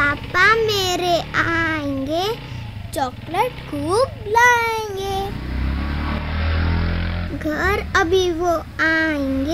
पापा मेरे आएंगे, चॉकलेट खूब लाएंगे। घर अभी वो आएंगे,